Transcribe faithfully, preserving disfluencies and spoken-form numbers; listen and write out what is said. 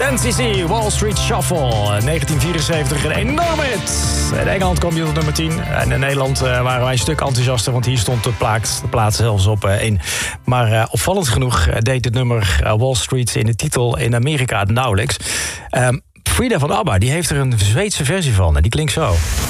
ten C C, Wall Street Shuffle. negentien vierenzeventig, een enorme hit. In Engeland kwam hij op nummer tien. En in Nederland uh, waren wij een stuk enthousiaster, want hier stond de plaat, de plaat zelfs op uh, één. Maar uh, opvallend genoeg uh, deed het nummer uh, Wall Street in de titel in Amerika nauwelijks. Um, Frida van ABBA, die heeft er een Zweedse versie van en die klinkt zo.